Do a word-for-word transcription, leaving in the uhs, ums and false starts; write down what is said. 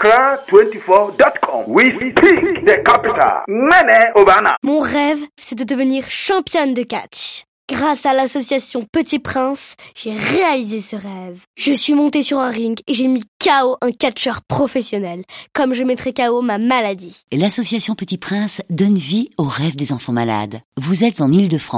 accra vingt-quatre point com. We speak the capital. Nene Obana. Mon rêve, c'est de devenir championne de catch. Grâce à l'association Petit Prince, j'ai réalisé ce rêve. Je suis montée sur un ring et j'ai mis K O un catcheur professionnel, comme je mettrai K O ma maladie. L'association Petit Prince donne vie aux rêves des enfants malades. Vous êtes en Île-de-France.